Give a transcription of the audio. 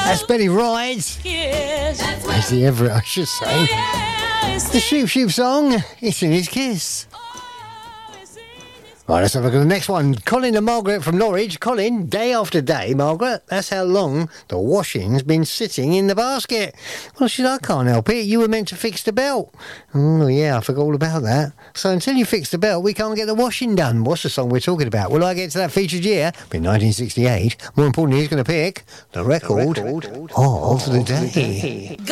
That's Betty Wright. That's the Everett, I should say. The Shoop Shoop song. It's in his kiss. Right, let's have a look at the next one. Colin and Margaret from Norwich. Colin, day after day, Margaret, that's how long the washing's been sitting in the basket. Well, shit, I can't help it. You were meant to fix the belt. Oh, yeah, I forgot all about that. So until you fix the belt, we can't get the washing done. What's the song we're talking about? Will I get to that featured year? In 1968. More importantly, he's going to pick the record of the day.